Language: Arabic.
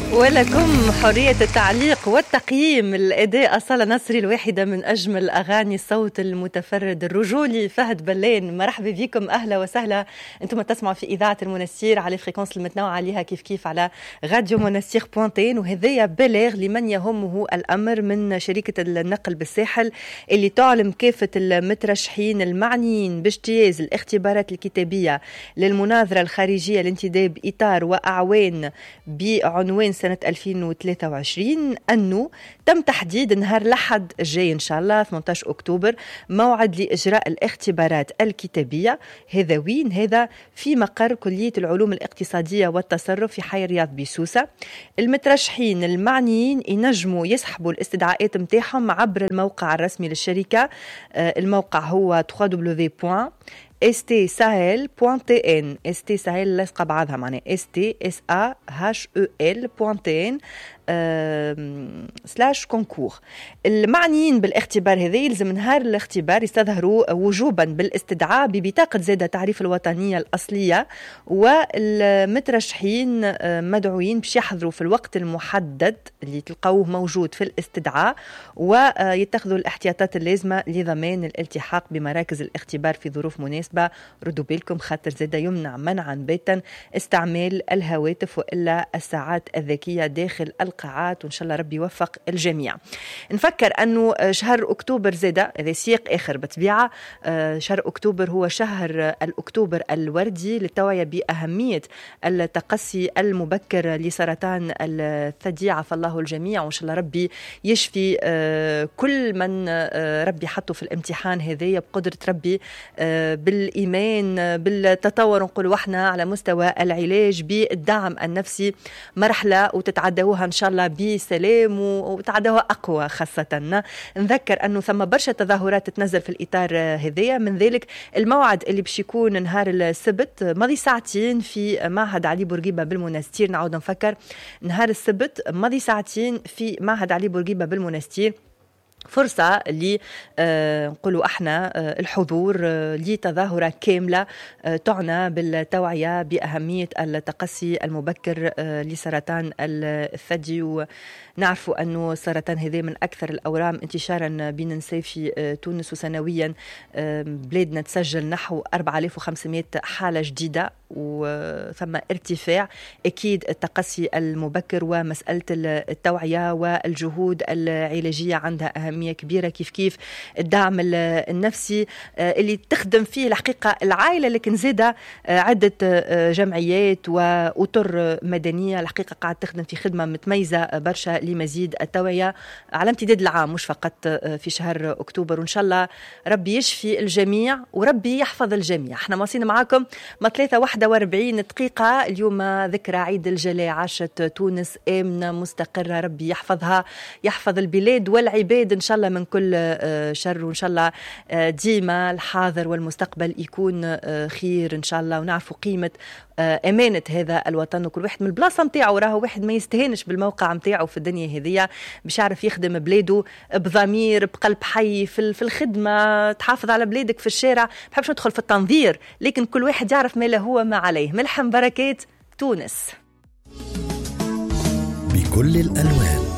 ولكم حرية التعليق والتقييم. الأداء أصالة نصري الواحدة من أجمل أغاني الصوت المتفرد الرجولي فهد بلين. مرحبا بكم، أهلا وسهلا. أنتم تسمعوا في إذاعة المنستير على فريكونس المتنوعة عليها كيف على راديو منستير بوانتين. وهذايا بلاغ لمن يهمه الأمر من شركة النقل بالساحل اللي تعلم كافة المترشحين المعنيين باجتياز الاختبارات الكتابية للمناظرة الخارجية لانتداب إطار وأعوان بعنوان سنة 2023 أنه تم تحديد نهار الأحد الجاي إن شاء الله 18 أكتوبر موعد لإجراء الاختبارات الكتابية. هذا وين؟ هذا في مقر كلية العلوم الاقتصادية والتصرف في حي رياض بسوسة. المترشحين المعنيين ينجموا يسحبوا الاستدعاءات متاعهم عبر الموقع الرسمي للشركة. الموقع هو www.stsahel.tn. stsahel لاصقة بعضها معناها stsahel.tn /concours. المعنيين بالاختبار هذا يلزم نهار الاختبار يستظهروا وجوبا بالاستدعاء ببطاقة زادة تعريف الوطنية الأصلية، والمترشحين مدعوين باش يحضروا في الوقت المحدد اللي تلقوه موجود في الاستدعاء، ويتخذوا الاحتياطات اللازمة لضمان الالتحاق بمراكز الاختبار في ظروف مناسبة. ردوا بالكم خاطر زادة يمنع منعا باتا استعمال الهواتف وإلا الساعات الذكية داخل القاعات، وإن شاء الله ربي يوفق الجميع. نفكر أنه شهر أكتوبر زادة هذا سياق آخر بطبيعة. شهر أكتوبر هو شهر الأكتوبر الوردي للتوعية بأهمية التقصي المبكر لسرطان الثدي. عفى الله الجميع، وإن شاء الله ربي يشفي كل من ربي حطه في الامتحان هذايا بقدرة ربي، بالإيمان بالتطور نقول وحنا على مستوى العلاج بالدعم النفسي مرحلة وتتعدوها إن شاء الله بسلام وتعدوها أقوى. خاصة نذكر أنه ثم برشا تظاهرات تنزل في الإطار هذايا، من ذلك الموعد اللي باش يكون نهار السبت ماضي ساعتين في معهد علي بورقيبة بالمنستير. نعود نفكر نهار السبت ماضي ساعتين في معهد علي بورقيبة بالمنستير، فرصة اللي نقولوا احنا الحضور لتظاهرة كاملة تعنى بالتوعية بأهمية التقصي المبكر لسرطان الثدي. ونعرفوا أنه السرطان هذا من أكثر الأورام انتشارا بين النساء في تونس، وسنويا بلادنا تسجل نحو 4500 حالة جديدة، وثم ارتفاع. أكيد التقصي المبكر ومسألة التوعية والجهود العلاجية عندها أهمية كبيرة، كيف الدعم النفسي اللي تخدم فيه الحقيقة العائلة، لكن زادة عدة جمعيات وأطر مدنية الحقيقة قاعد تخدم في خدمة متميزة برشا لمزيد التوعية على امتداد العام مش فقط في شهر أكتوبر. وإن شاء الله ربي يشفي الجميع وربي يحفظ الجميع. احنا مواصلين معاكم ما 43 دقيقة. اليوم ذكرى عيد الجلاء، عاشت تونس آمنة مستقرة، ربي يحفظها، يحفظ البلاد والعباد إن شاء الله من كل شر، وإن شاء الله ديما الحاضر والمستقبل يكون خير إن شاء الله. ونعرفوا قيمة أمانة هذا الوطن، وكل واحد من البلاصة متاعه راهو واحد ما يستهينش بالموقع متاعه في الدنيا هذية باش يعرف يخدم بلاده بضمير بقلب حي في الخدمة، تحافظ على بلادك في الشارع. ما بحبش ندخل في التنظير، لكن كل واحد يعرف ما له هو ما عليه. ملحم بركات تونس بكل الألوان.